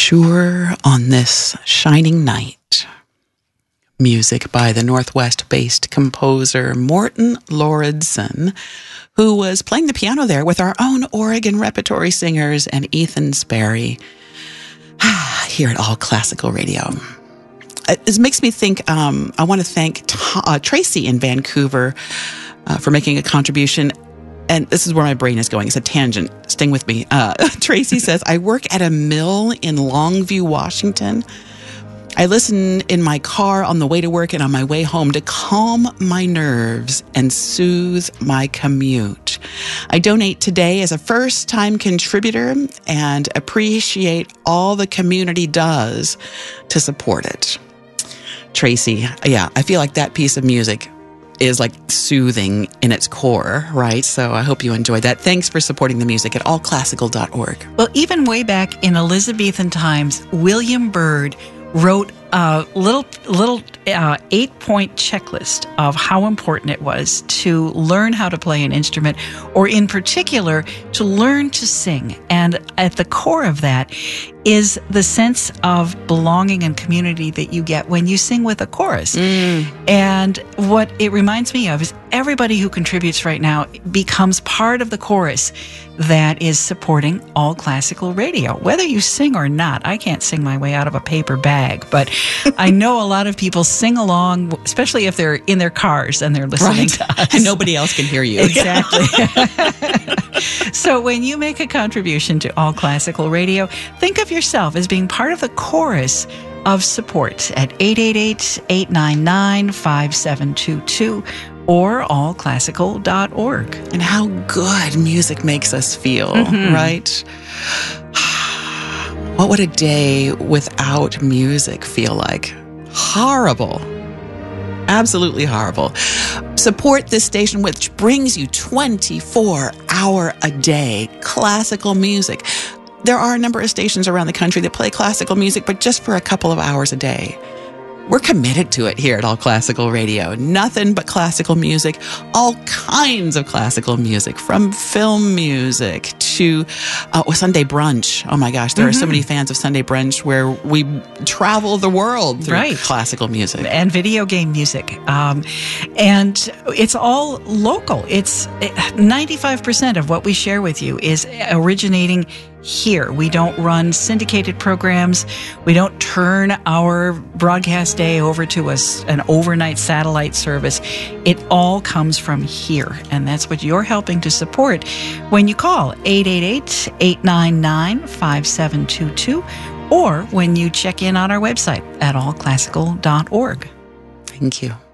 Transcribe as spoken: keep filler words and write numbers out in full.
Sure on This Shining Night. Music by the Northwest-based composer Morten Lauridsen, who was playing the piano there with our own Oregon Repertory Singers and Ethan Sperry here at All Classical Radio. It makes me think, um, I want to thank Ta- uh, Tracy in Vancouver uh, for making a contribution. And this is where my brain is going. It's a tangent. Stay with me. Uh, Tracy says, I work at a mill in Longview, Washington. I listen in my car on the way to work and on my way home to calm my nerves and soothe my commute. I donate today as a first-time contributor and appreciate all the community does to support it. Tracy, yeah, I feel like that piece of music is like soothing in its core, right? So I hope you enjoyed that. Thanks for supporting the music at all classical dot org. Well, even way back in Elizabethan times, William Byrd wrote a little little uh, eight-point checklist of how important it was to learn how to play an instrument, or in particular, to learn to sing. And at the core of that is the sense of belonging and community that you get when you sing with a chorus. Mm. And what it reminds me of is everybody who contributes right now becomes part of the chorus that is supporting All Classical Radio. Whether you sing or not, I can't sing my way out of a paper bag, but I know a lot of people sing along, especially if they're in their cars and they're listening right. to us. And nobody else can hear you. Exactly. So when you make a contribution to All Classical Radio, think of yourself as being part of the chorus of support at eight eight eight, eight nine nine, five seven two two or all classical dot org. And how good music makes us feel, mm-hmm. right? What would a day without music feel like? Horrible. Absolutely horrible. Support this station, which brings you twenty-four hour a day classical music. There are a number of stations around the country that play classical music, but just for a couple of hours a day. We're committed to it here at All Classical Radio. Nothing but classical music, all kinds of classical music, from film music to uh, Sunday brunch. Oh my gosh, there mm-hmm. are so many fans of Sunday brunch where we travel the world through right. classical music. And video game music. Um, and it's all local. It's ninety-five percent of what we share with you is originating here. We don't run syndicated programs. We don't turn our broadcast day over to a, an overnight satellite service. It all comes from here. And that's what you're helping to support when you call eight eight eight, eight nine nine, five seven two two or when you check in on our website at all classical dot org. Thank you.